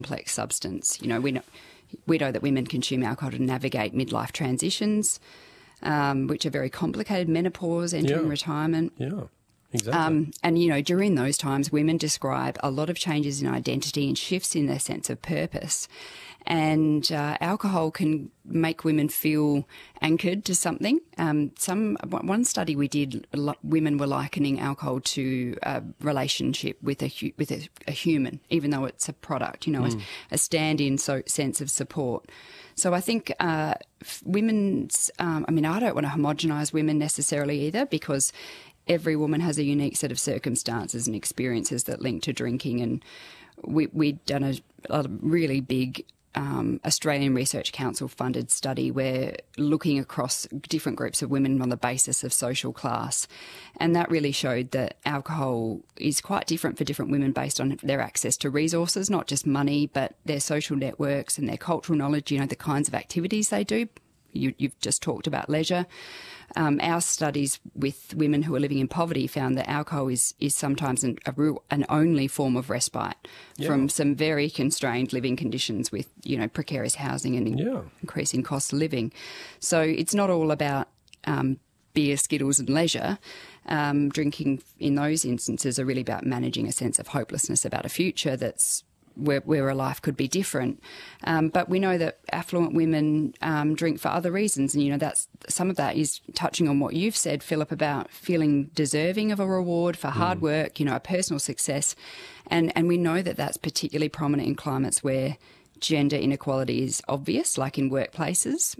complex substance. You know, we know that women consume alcohol to navigate midlife transitions, which are very complicated, menopause, entering retirement. Yeah, exactly. And, you know, during those times, women describe a lot of changes in identity and shifts in their sense of purpose. And alcohol can make women feel anchored to something. One study we did, women were likening alcohol to a relationship with a human, even though it's a product, you know, a stand-in sense of support. So I think women's, I don't want to homogenise women necessarily either, because every woman has a unique set of circumstances and experiences that link to drinking. And we'd done a really big Australian Research Council funded study where looking across different groups of women on the basis of social class, and that really showed that alcohol is quite different for different women based on their access to resources, not just money, but their social networks and their cultural knowledge, you know, the kinds of activities they do. You've just talked about leisure. Our studies with women who are living in poverty found that alcohol is sometimes an only form of respite from some very constrained living conditions with, you know, precarious housing and increasing cost of living. So it's not all about beer, skittles and leisure. Drinking in those instances are really about managing a sense of hopelessness about a future that's where a life could be different. But we know that affluent women drink for other reasons. And, you know, some of that is touching on what you've said, Philip, about feeling deserving of a reward for hard work, you know, a personal success. And we know that that's particularly prominent in climates where gender inequality is obvious, like in workplaces.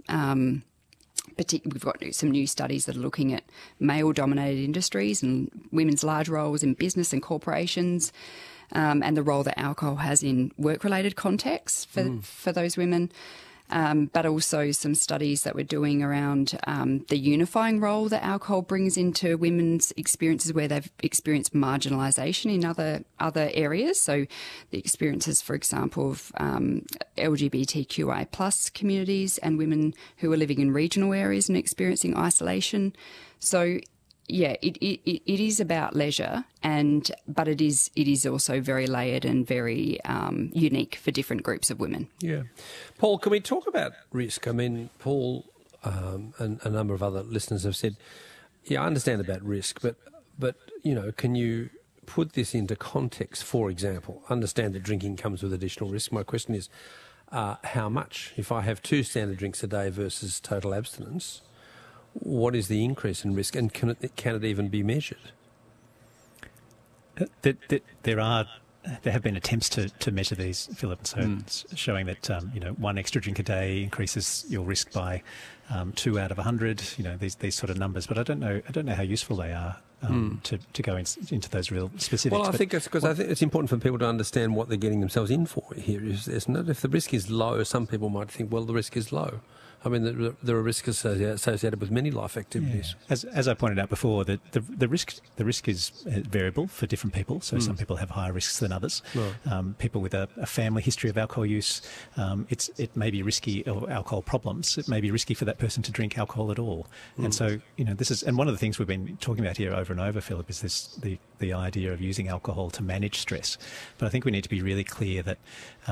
We've got some new studies that are looking at male-dominated industries and women's large roles in business and corporations. And the role that alcohol has in work-related contexts for those women, but also some studies that we're doing around the unifying role that alcohol brings into women's experiences where they've experienced marginalisation in other areas. So the experiences, for example, of LGBTQI plus communities and women who are living in regional areas and experiencing isolation. So yeah, it is about leisure, but it is also very layered and very unique for different groups of women. Yeah. Paul, can we talk about risk? I mean, Paul and a number of other listeners have said, yeah, I understand about risk, but you know, can you put this into context? For example, understand that drinking comes with additional risk. My question is, how much? If I have 2 standard drinks a day versus total abstinence, what is the increase in risk, and can it even be measured? There have been attempts to measure these, Philip, so it's showing that you know, 1 extra drink a day increases your risk by 2 out of 100. You know, these sort of numbers, but I don't know how useful they are to go into those real specifics. Well, I think it's because I think it's important for people to understand what they're getting themselves in for here. If the risk is low, some people might think, well, the risk is low. I mean, there are risks associated with many life activities. Yeah. As I pointed out before, the risk is variable for different people. So some people have higher risks than others. Right. People with a family history of alcohol use, it may be risky, or alcohol problems. It may be risky for that person to drink alcohol at all. And so, you know, and one of the things we've been talking about here over and over, Philip, is the idea of using alcohol to manage stress. But I think we need to be really clear that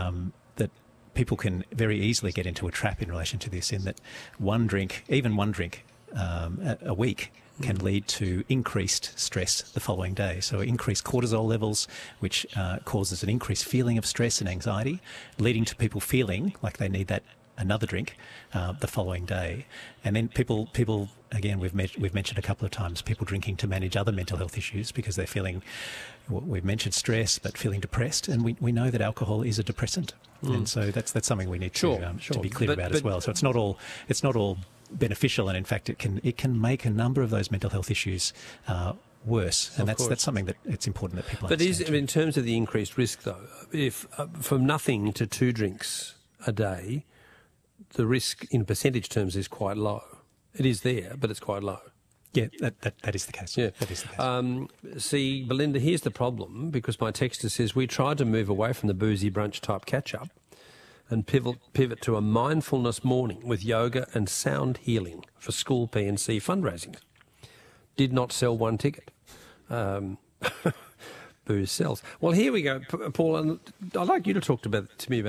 people can very easily get into a trap in relation to this, in that even one drink a week can lead to increased stress the following day. So increased cortisol levels, which causes an increased feeling of stress and anxiety, leading to people feeling like they need another drink the following day. And then people again, we've mentioned a couple of times, people drinking to manage other mental health issues because they're feeling, we've mentioned stress, but feeling depressed. And we know that alcohol is a depressant. And so that's something we need to be clear about as well. So it's not all beneficial, and in fact it can make a number of those mental health issues worse, and that's something that it's important that people understand. But in terms of the increased risk, though, if from nothing to 2 drinks a day, the risk in percentage terms is quite low. It is there, but it's quite low. Yeah, that is the case. Yeah. That is the case. See, Belinda, here's the problem, because my texter says we tried to move away from the boozy brunch type catch-up and pivot to a mindfulness morning with yoga and sound healing for school P&C fundraising. Did not sell 1 ticket. But booze sells. Well, here we go, Paul, and I'd like you to talk to me about